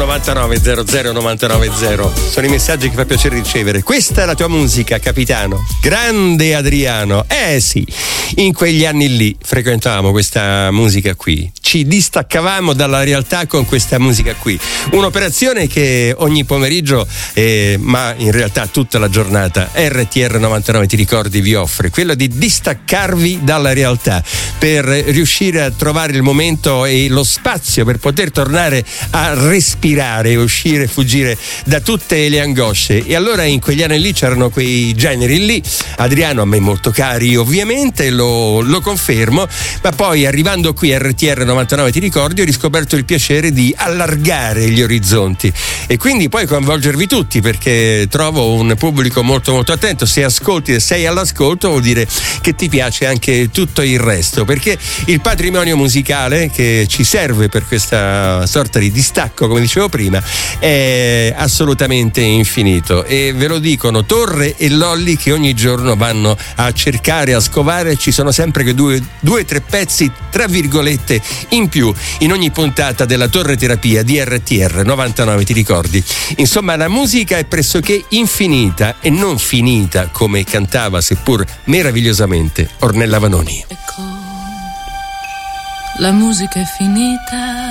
9900 sono i messaggi che fa piacere ricevere. Questa è la tua musica, capitano. Grande Adriano. Sì, in quegli anni lì frequentavamo questa musica qui, ci distaccavamo dalla realtà con questa musica qui. Un'operazione che ogni pomeriggio, ma in realtà tutta la giornata, RTR 99 ti ricordi vi offre, quello di distaccarvi dalla realtà per riuscire a trovare il momento e lo spazio per poter tornare a respirare, uscire, fuggire da tutte le angosce. E allora in quegli anni lì c'erano quei generi lì, Adriano a me molto cari ovviamente, lo confermo, ma poi arrivando qui a RTR 99 ti ricordi ho riscoperto il piacere di allargare gli orizzonti e quindi poi coinvolgervi tutti, perché trovo un pubblico molto molto attento. Se ascolti e sei all'ascolto vuol dire che ti piace anche tutto il resto, perché il patrimonio musicale che ci serve per questa sorta di distacco, come dicevo prima, è assolutamente infinito, e ve lo dicono Torre e Lolli che ogni giorno vanno a cercare, a scovare. Ci sono sempre che due o tre pezzi tra virgolette in più in ogni puntata della Torre Terapia di RTR 99 ti ricordi. Insomma, la musica è pressoché infinita e non finita, come cantava seppur meravigliosamente Ornella Vanoni. Ecco, la musica è finita,